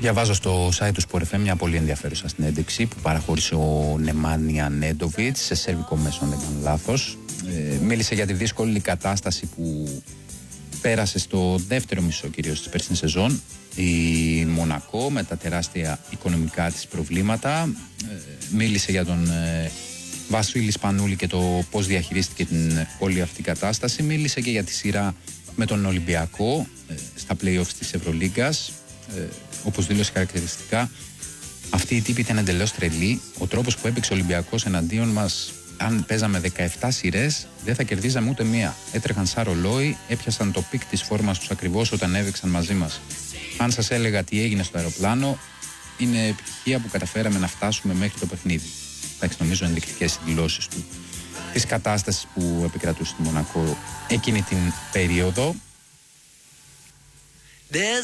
Διαβάζω στο site του Sport FM μια πολύ ενδιαφέρουσα συνέντευξη που παραχώρησε ο Νεμάνια Νέντοβιτς σε σερβικό μέσο, αν δεν κάνω λάθος. Μίλησε για τη δύσκολη κατάσταση που πέρασε στο δεύτερο μισό κυρίως της περσινής σεζόν η Μονακό με τα τεράστια οικονομικά της προβλήματα. Μίλησε για τον Βασίλη Σπανούλη και το πώς διαχειρίστηκε την όλη αυτή κατάσταση. Μίλησε και για τη σειρά με τον Ολυμπιακό στα play-offs της Ευρωλίγκας. Όπως δήλωσε χαρακτηριστικά, αυτή η τύπη ήταν εντελώς τρελή. Ο τρόπος που έπαιξε ο Ολυμπιακός εναντίον μας, αν παίζαμε 17 σειρές, δεν θα κερδίζαμε ούτε μία. Έτρεχαν σαν ρολόι, έπιασαν το πικ της φόρμας τους ακριβώς όταν έδειξαν μαζί μας. Αν σας έλεγα τι έγινε στο αεροπλάνο, είναι επιτυχία που καταφέραμε να φτάσουμε μέχρι το παιχνίδι. Εντάξει, νομίζω ενδεικτικές οι δηλώσεις του της κατάστασης που επικρατούσε στη Μονακό εκείνη την περίοδο.